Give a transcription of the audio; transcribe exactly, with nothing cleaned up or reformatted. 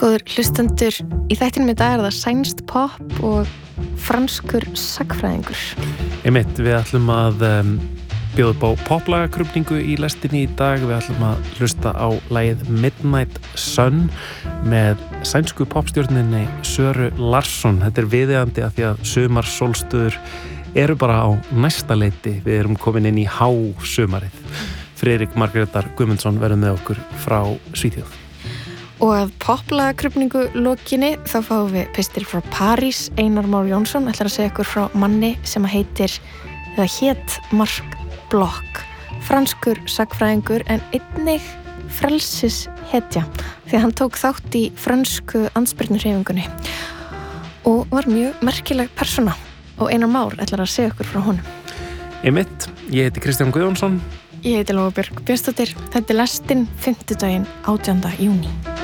Góður hlustendur, í þættinum í dag er það sænskt pop og franskur sagnfræðingur. Einmitt, við ætlum að um, bjóða upp á poplagakrufningu í lestinni í dag. Við ætlum að hlusta á lagið Midnight Sun með sænsku popstjörninni Söru Larsson. Þetta er viðeigandi af því að sumarsólstöður eru bara á næsta leiti. Við erum komin inn í hásumarið. Friðrik Margrétar Guðmundsson verður með okkur frá Svíþjóð. Og að poplagakrufningu lokinni þá fáum við pistil frá París. Einar Már Jónsson ætlar að segja ykkur frá manni sem heitir, eða hét Marc Bloch, franskur sagnfræðingur en einnig frelsishetja því að hann tók þátt í frönsku andspyrnuhreyfingunni og var mjög merkileg persóna og Einar Már ætlar að segja ykkur frá honum. Einmitt, ég heiti Kristján Guðjónsson. Ég heiti Lóa Björg Björnsdóttir. Þetta er lestin fimmtudaginn átjánda júní.